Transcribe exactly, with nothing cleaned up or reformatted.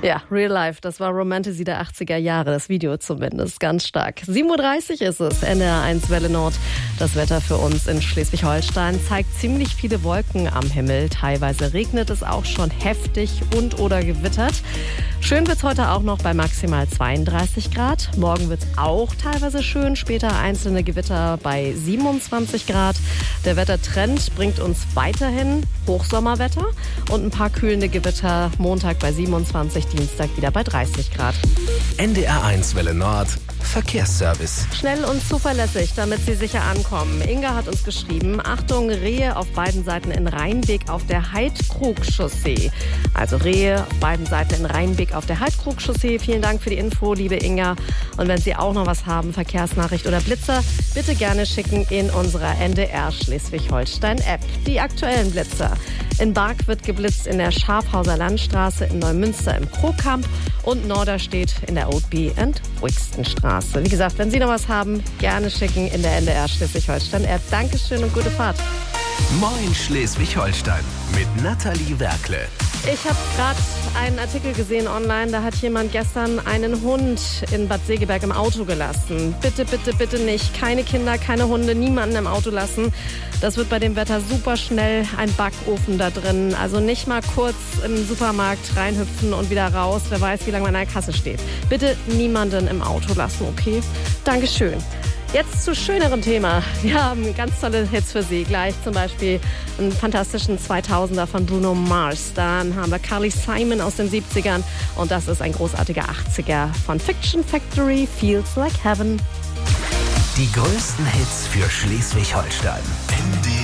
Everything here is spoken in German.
Ja, Real Life, das war Romantasy der achtziger Jahre, das Video zumindest, ganz stark. sieben Uhr dreißig ist es, N D R eins Welle Nord. Das Wetter für uns in Schleswig-Holstein zeigt ziemlich viele Wolken am Himmel. Teilweise regnet es auch schon heftig und oder gewittert. Schön wird's heute auch noch bei maximal zweiunddreißig Grad. Morgen wird's auch teilweise schön, später einzelne Gewitter bei siebenundzwanzig Grad. Der Wettertrend bringt uns weiterhin Hochsommerwetter und ein paar kühlende Gewitter. Montag bei siebenundzwanzig, Dienstag wieder bei dreißig Grad. N D R eins Welle Nord Verkehrsservice. Schnell und zuverlässig, damit Sie sicher ankommen. Inga hat uns geschrieben, Achtung, Rehe auf beiden Seiten in Rheinbeek auf der Heidkrug-Chaussee. Also Rehe auf beiden Seiten in Rheinbeek auf der Heidkrug-Chaussee. Vielen Dank für die Info, liebe Inga. Und wenn Sie auch noch was haben, Verkehrsnachricht oder Blitzer, bitte gerne schicken in unserer N D R Schleswig-Holstein-App. Die aktuellen Blitzer. In Barg wird geblitzt in der Schafhauser Landstraße, in Neumünster im Krokamp und Norderstedt in der Oatby and Wixtonstraße. Wie gesagt, wenn Sie noch was haben, gerne schicken in der N D R Schleswig-Holstein-App. Dankeschön und gute Fahrt. Moin Schleswig-Holstein mit Nathalie Werkle. Ich habe gerade einen Artikel gesehen online, da hat jemand gestern einen Hund in Bad Segeberg im Auto gelassen. Bitte, bitte, bitte nicht. Keine Kinder, keine Hunde, niemanden im Auto lassen. Das wird bei dem Wetter super schnell ein Backofen da drin. Also nicht mal kurz im Supermarkt reinhüpfen und wieder raus. Wer weiß, wie lange man an der Kasse steht. Bitte niemanden im Auto lassen, okay? Dankeschön. Jetzt zu schönerem Thema. Wir haben ganz tolle Hits für Sie. Gleich zum Beispiel einen fantastischen zweitausender von Bruno Mars. Dann haben wir Carly Simon aus den siebzigern. Und das ist ein großartiger achtziger von Fiction Factory, Feels Like Heaven. Die größten Hits für Schleswig-Holstein. N D